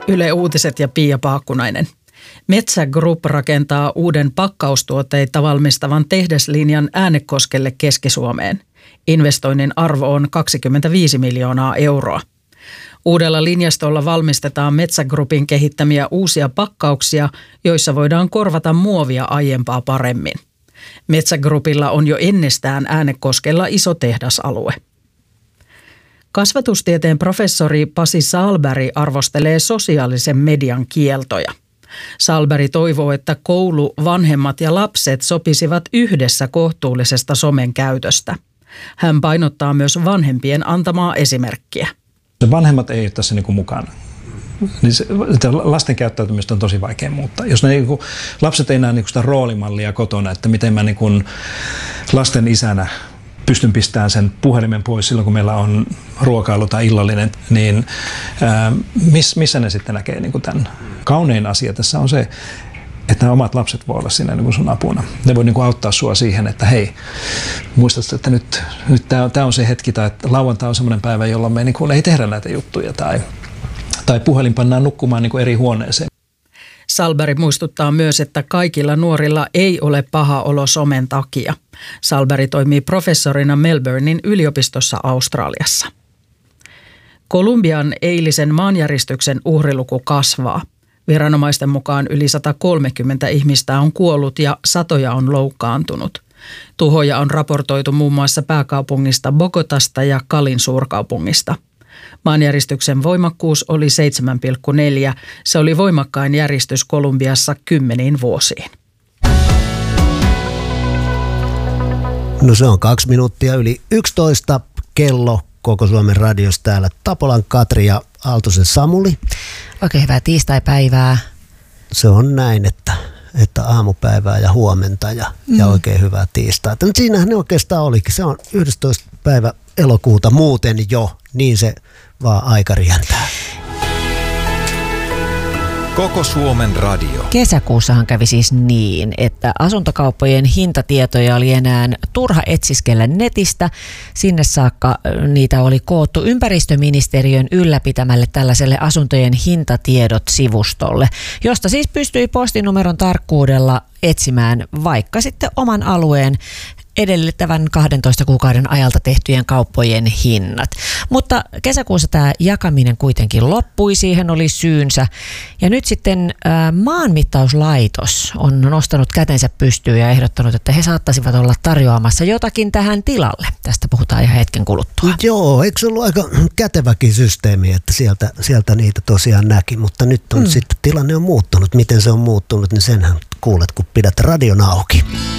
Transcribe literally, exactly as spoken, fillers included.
Yle Uutiset ja Pia Paakkunainen. Metsä Group rakentaa uuden pakkaustuotteita valmistavan tehdaslinjan Äänekoskelle Keski-Suomeen. Investoinnin arvo on kaksikymmentäviisi miljoonaa euroa. Uudella linjastolla valmistetaan Metsä Groupin kehittämiä uusia pakkauksia, joissa voidaan korvata muovia aiempaa paremmin. Metsä Groupilla on jo ennestään Äänekoskella iso tehdasalue. Kasvatustieteen professori Pasi Sahlberg arvostelee sosiaalisen median kieltoja. Sahlberg toivoo, että koulu, vanhemmat ja lapset sopisivat yhdessä kohtuullisesta somen käytöstä. Hän painottaa myös vanhempien antamaa esimerkkiä. Vanhemmat ei ole tässä niin kuin mukana. Niin se, lasten käyttäytymistä on tosi vaikea muuttaa. Jos ne, niin kuin, lapset ei näe niin kuin sitä roolimallia kotona, että miten mä niin kuin lasten isänä pystyn pistämään sen puhelimen pois silloin, kun meillä on ruokailu tai illallinen, niin ää, miss, missä ne sitten näkee niin kuin tämän? Kaunein asia tässä on se, että nämä omat lapset voi olla siinä niin kuin sun apuna. Ne voi niin kuin auttaa sua siihen, että hei, muistatko, että nyt, nyt tämä on, on se hetki, tai että lauantai on semmoinen päivä, jolloin me niin kuin ei tehdä näitä juttuja, tai, tai puhelin pannaan nukkumaan niin kuin eri huoneeseen. Sahlberg muistuttaa myös, että kaikilla nuorilla ei ole paha olo somen takia. Sahlberg toimii professorina Melbournein yliopistossa Australiassa. Kolumbian eilisen maanjäristyksen uhriluku kasvaa. Viranomaisten mukaan yli sata kolmekymmentä ihmistä on kuollut ja satoja on loukkaantunut. Tuhoja on raportoitu muun muassa pääkaupungista Bogotasta ja Calin suurkaupungista. Maanjäristyksen voimakkuus oli seitsemän pilkku neljä. Se oli voimakkain järistys Kolumbiassa kymmeniin vuosiin. No se on kaksi minuuttia yli yksitoista kello Koko Suomen radiossa täällä Tapolan Katri ja Aaltosen Samuli. Oikein hyvää tiistaipäivää. Se on näin, että, että aamupäivää ja huomenta ja, mm. ja oikein hyvää tiistaita. Mutta siinähän ne oikeastaan olikin. Se on yhdestoista päivä elokuuta muuten jo, niin se vaan aika rientää. Koko Suomen radio. Kesäkuussahan kävi siis niin, että asuntokauppojen hintatietoja oli enää turha etsiskellä netistä. Sinne saakka niitä oli koottu ympäristöministeriön ylläpitämälle tällaiselle asuntojen hintatiedot-sivustolle, josta siis pystyi postinumeron tarkkuudella etsimään vaikka sitten oman alueen edellyttävän kahdentoista kuukauden ajalta tehtyjen kauppojen hinnat. Mutta kesäkuussa tämä jakaminen kuitenkin loppui, siihen oli syynsä. Ja nyt sitten ä, maanmittauslaitos on nostanut kätensä pystyyn ja ehdottanut, että he saattaisivat olla tarjoamassa jotakin tähän tilalle. Tästä puhutaan ihan hetken kuluttua. Joo, eikö se ollut aika käteväkin systeemi, että sieltä, sieltä niitä tosiaan näki, mutta nyt on mm. sitten tilanne on muuttunut. Miten se on muuttunut, niin senhän kuulet, kun pidät radion auki.